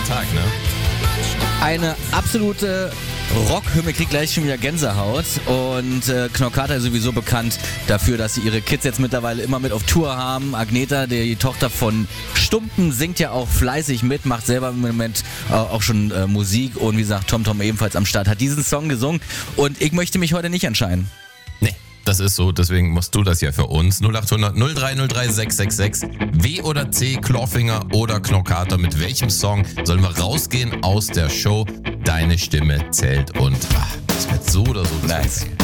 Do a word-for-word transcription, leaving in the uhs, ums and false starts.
Tag, ne? Eine absolute Rockhymne, kriegt gleich schon wieder Gänsehaut. Und äh, Knockata ist sowieso bekannt dafür, dass sie ihre Kids jetzt mittlerweile immer mit auf Tour haben. Agneta, die Tochter von Stumpen, singt ja auch fleißig mit, macht selber im Moment äh, auch schon äh, Musik. Und wie gesagt, Tom Tom ebenfalls am Start, hat diesen Song gesungen. Und ich möchte mich heute nicht entscheiden. Nee, das ist so, deswegen musst du das ja für uns. null acht hundert null drei null drei sechs sechs sechs. W oder C, Clawfinger oder Knockata. Mit welchem Song sollen wir rausgehen aus der Show? Deine Stimme zählt und ach, das wird so oder so. Nice.